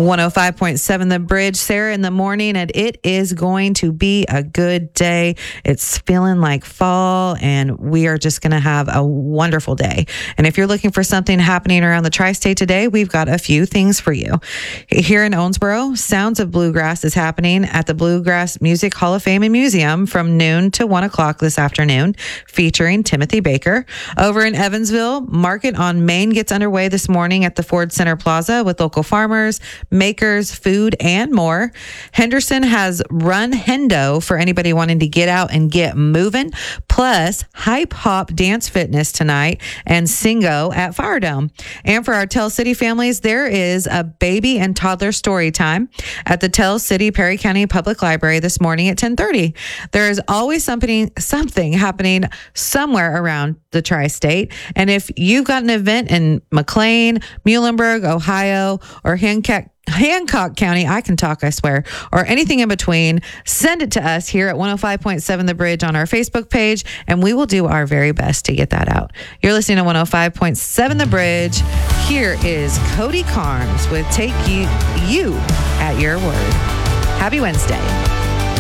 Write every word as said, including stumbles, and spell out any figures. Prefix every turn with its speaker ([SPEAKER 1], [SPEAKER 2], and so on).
[SPEAKER 1] one oh five point seven The Bridge, Sarah in the morning, and it is going to be a good day. It's feeling like fall, and we are just going to have a wonderful day. And if you're looking for something happening around the tri-state today, we've got a few things for you. Here in Owensboro, Sounds of Bluegrass is happening at the Bluegrass Music Hall of Fame and Museum from noon to one o'clock this afternoon, featuring Timothy Baker. Over in Evansville, Market on Main gets underway this morning at the Ford Center Plaza with local farmers, makers, food, and more. Henderson has Run Hendo for anybody wanting to get out and get moving, plus Hype Hop Dance Fitness tonight and Singo at Fire Dome. And for our Tell City families, there is a baby and toddler story time at the Tell City Perry County Public Library this morning at ten thirty. There is always something, something happening somewhere around the tri-state. And if you've got an event in McLean, Muhlenberg, Ohio, or Hancock, Hancock County, I can talk, I swear, or anything in between, send it to us here at one oh five point seven The Bridge on our Facebook page, and we will do our very best to get that out. You're listening to one oh five point seven The Bridge. Here is Cody Carnes with Take You, you at Your Word. Happy Wednesday.